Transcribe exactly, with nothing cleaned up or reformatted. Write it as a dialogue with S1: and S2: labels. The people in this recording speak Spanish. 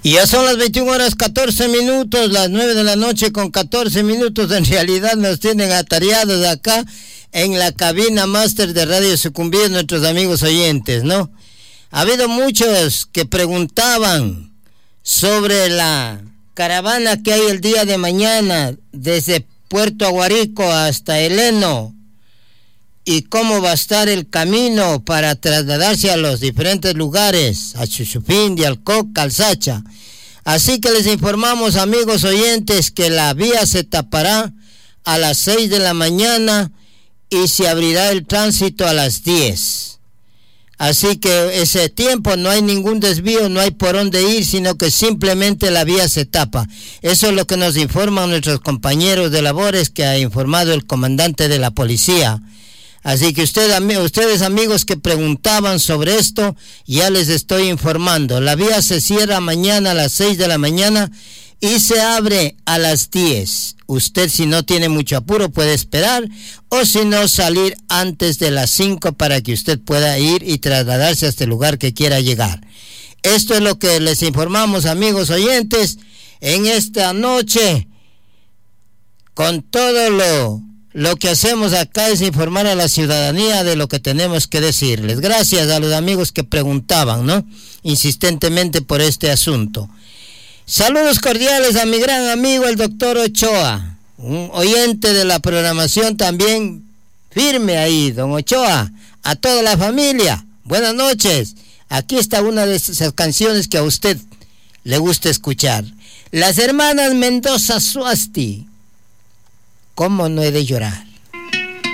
S1: Y ya son las veintiuna horas catorce minutos, las nueve de la noche con catorce minutos. En realidad nos tienen atareados acá en la cabina máster de Radio Sucumbíos, nuestros amigos oyentes, ¿no? Ha habido muchos que preguntaban sobre la caravana que hay el día de mañana desde Puerto Aguarico hasta Eleno y cómo va a estar el camino para trasladarse a los diferentes lugares, a Chuchupindi, Alcoca, Alsacha. Así que les informamos, amigos oyentes, que la vía se tapará a las seis de la mañana y se abrirá el tránsito a las diez. Así que ese tiempo no hay ningún desvío, no hay por dónde ir, sino que simplemente la vía se tapa. Eso es lo que nos informan nuestros compañeros de labores, que ha informado el comandante de la policía. Así que usted, ustedes, amigos que preguntaban sobre esto, ya les estoy informando. La vía se cierra mañana a las seis de la mañana y se abre a las diez. Usted, si no tiene mucho apuro, puede esperar, o si no, salir antes de las cinco para que usted pueda ir y trasladarse hasta el lugar que quiera llegar. Esto es lo que les informamos, amigos oyentes, en esta noche. Con todo lo... Lo que hacemos acá es informar a la ciudadanía de lo que tenemos que decirles. Gracias a los amigos que preguntaban, ¿no?, insistentemente por este asunto. Saludos cordiales a mi gran amigo el doctor Ochoa, un oyente de la programación también firme ahí, don Ochoa. A toda la familia, buenas noches. Aquí está una de esas canciones que a usted le gusta escuchar. Las hermanas Mendoza Suasti. ¿Cómo no he de llorar?